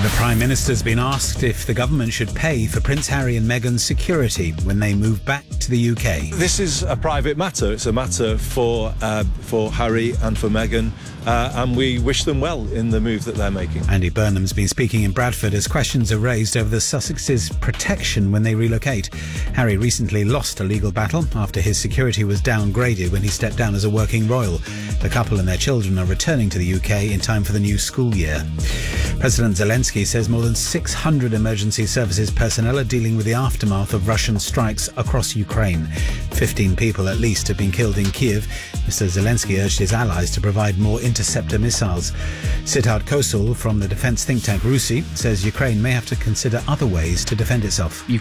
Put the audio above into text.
The Prime Minister's been asked if the government should pay for Prince Harry and Meghan's security when they move back to the UK. This is a private matter. It's a matter for Harry and for Meghan, and we wish them well in the move that they're making. Andy Burnham's been speaking in Bradford as questions are raised over the Sussexes' protection when they relocate. Harry recently lost a legal battle after his security was downgraded when he stepped down as a working royal. The couple and their children are returning to the UK in time for the new school year. President Zelensky says more than 600 emergency services personnel are dealing with the aftermath of Russian strikes across Ukraine. 15 people at least have been killed in Kiev. Mr. Zelensky urged his allies to provide more interceptor missiles. Siddharth Kosal from the defence think tank RUSI says Ukraine may have to consider other ways to defend itself.